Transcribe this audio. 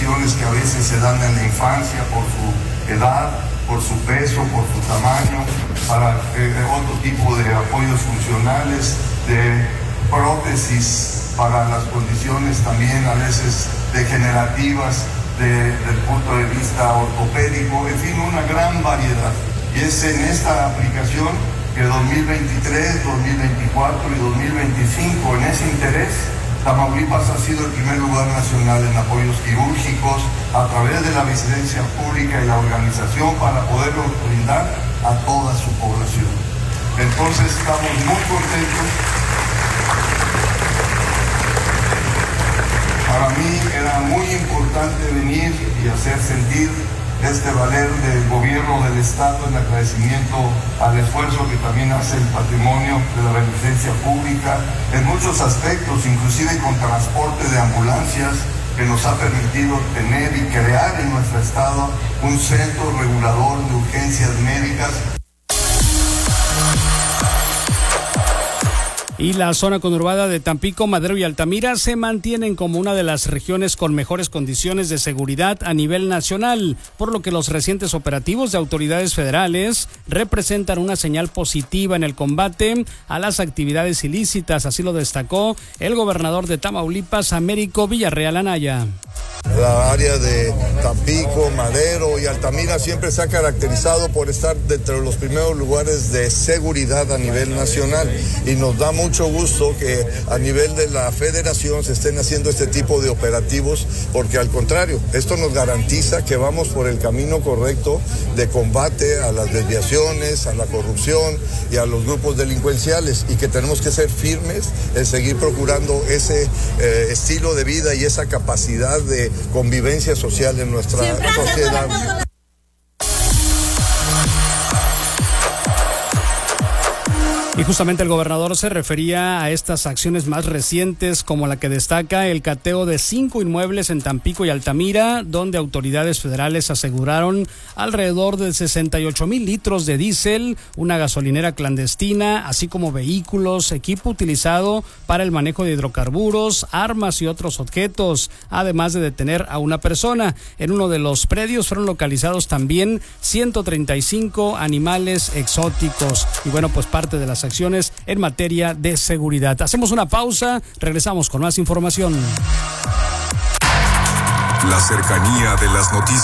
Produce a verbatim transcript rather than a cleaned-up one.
lesiones que a veces se dan en la infancia por su edad, por su peso, por su tamaño, para eh, otro tipo de apoyos funcionales, de prótesis para las condiciones también a veces degenerativas de, del punto de vista ortopédico, en fin, una gran variedad. Y es en esta aplicación que dos mil veintitrés, dos mil veinticuatro y dos mil veinticinco, en ese interés, Tamaulipas ha sido el primer lugar nacional en apoyos quirúrgicos a través de la vigilancia pública y la organización para poderlo brindar a toda su población. Entonces estamos muy contentos. Para mí era muy importante venir y hacer sentir este valer del gobierno del Estado en agradecimiento al esfuerzo que también hace el patrimonio de la beneficencia pública en muchos aspectos, inclusive con transporte de ambulancias, que nos ha permitido tener y crear en nuestro Estado un centro regulador de urgencias médicas. Y la zona conurbada de Tampico, Madero y Altamira se mantienen como una de las regiones con mejores condiciones de seguridad a nivel nacional, por lo que los recientes operativos de autoridades federales representan una señal positiva en el combate a las actividades ilícitas, así lo destacó el gobernador de Tamaulipas, Américo Villarreal Anaya. La área de Tampico, Madero y Altamira siempre se ha caracterizado por estar dentro de los primeros lugares de seguridad a nivel nacional, y nos da mucho gusto que a nivel de la federación se estén haciendo este tipo de operativos, porque al contrario, esto nos garantiza que vamos por el camino correcto de combate a las desviaciones, a la corrupción y a los grupos delincuenciales, y que tenemos que ser firmes en seguir procurando ese eh, estilo de vida y esa capacidad de convivencia social en nuestra sociedad. Y justamente el gobernador se refería a estas acciones más recientes, como la que destaca el cateo de cinco inmuebles en Tampico y Altamira, donde autoridades federales aseguraron alrededor de sesenta y ocho mil litros de diésel, una gasolinera clandestina, así como vehículos, equipo utilizado para el manejo de hidrocarburos, armas y otros objetos, además de detener a una persona. En uno de los predios fueron localizados también ciento treinta y cinco animales exóticos. Y bueno, pues parte de las acciones en materia de seguridad. Hacemos una pausa, regresamos con más información. La cercanía de las noticias.